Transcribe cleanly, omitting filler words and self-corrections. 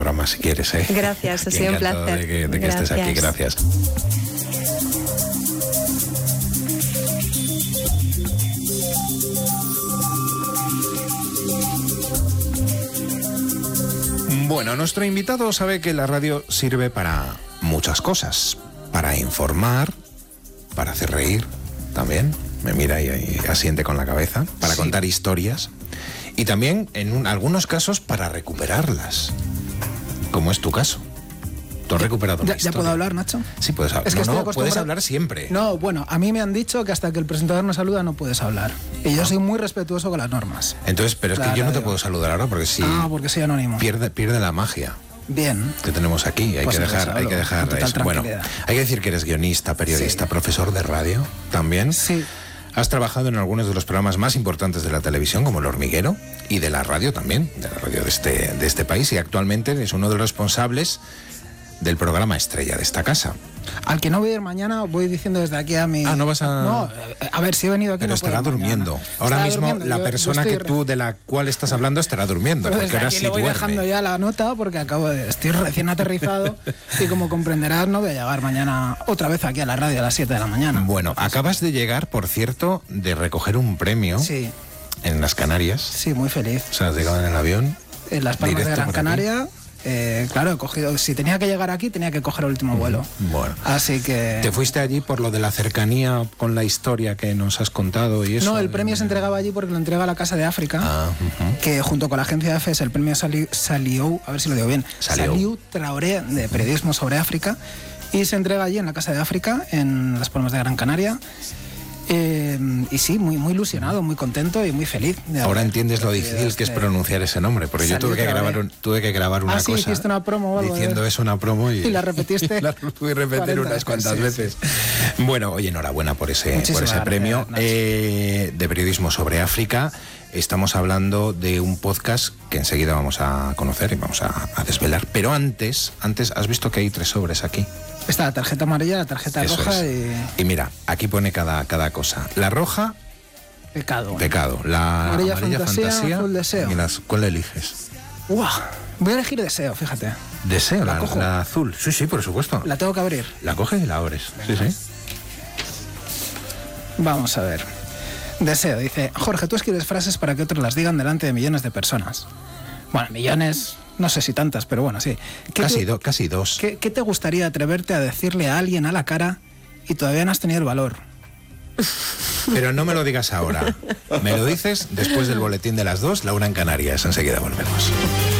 programa si quieres, ¿eh? Gracias, ha sido un placer. De que estés aquí, gracias. Bueno, nuestro invitado sabe que la radio sirve para muchas cosas. Para informar, para hacer reír también. Me mira y asiente con la cabeza. Para contar historias. Y también, en algunos casos, para recuperarlas. Como es tu caso. ¿Tú has recuperado una historia? ¿Ya puedo hablar, Nacho? Sí, puedes hablar. Es que no, puedes hablar siempre. No, bueno, a mí me han dicho que hasta que el presentador no saluda no puedes hablar. Y yo soy muy respetuoso con las normas. Entonces, pero es que yo no te puedo saludar ahora porque si... porque soy anónimo. Pierde la magia. Bien. Que tenemos aquí. Hay que dejar eso. Bueno, hay que decir que eres guionista, periodista, profesor de radio también. Sí. Has trabajado en algunos de los programas más importantes de la televisión, como El Hormiguero, y de la radio también, de la radio de este país, y actualmente eres uno de los responsables del programa estrella de esta casa. Al que no voy a ir mañana, voy diciendo desde aquí a mi... no vas a... No, a ver, si he venido aquí... Pero no estará durmiendo. Ahora mismo la persona de la cual estás hablando estará durmiendo. Pero porque ahora aquí sí le voy duerme. dejando ya la nota porque estoy recién aterrizado y como comprenderás no voy a llegar mañana otra vez aquí a la radio a las 7 de la mañana. Bueno, acabas de llegar, por cierto, de recoger un premio en las Canarias. Sí, muy feliz. O sea, has llegado en el avión. En Las Palmas de Gran Canaria. Claro, he cogido. Si tenía que llegar aquí, tenía que coger el último vuelo. Bueno. Así que. ¿Te fuiste allí por lo de la cercanía con la historia que nos has contado y eso? No, el premio se entregaba allí porque lo entrega la Casa de África, que junto con la agencia EFE es el premio Saliou, a ver si lo digo bien, Saliou Traoré de periodismo sobre África, y se entrega allí en la Casa de África, en Las Palmas de Gran Canaria. Y sí, muy, muy ilusionado, muy contento y muy feliz. Ahora entiendes lo difícil que es pronunciar ese nombre, porque yo tuve que grabar una cosa hiciste una promo o algo diciendo eso, una promo, y la repetiste. La tuve que repetir unas cuantas veces. Bueno, oye, enhorabuena por ese premio de periodismo sobre África. Estamos hablando de un podcast que enseguida vamos a conocer y vamos a desvelar. Pero antes, has visto que hay 3 sobres aquí. Está la tarjeta amarilla, la tarjeta roja y mira, aquí pone cada cosa. La roja, pecado. La amarilla fantasía, azul deseo. ¿Cuál eliges? Voy a elegir deseo, fíjate. Deseo, la azul. Sí, por supuesto. La tengo que abrir. La coges y la abres. Venga. Sí. Vamos a ver. Deseo, dice: Jorge, tú escribes frases para que otros las digan delante de millones de personas. Bueno, millones, no sé si tantas, pero bueno, sí. Casi 2. ¿Qué te gustaría atreverte a decirle a alguien a la cara y todavía no has tenido el valor? Pero no me lo digas ahora. Me lo dices después del boletín de las 2, la 1 en Canarias. Enseguida volvemos.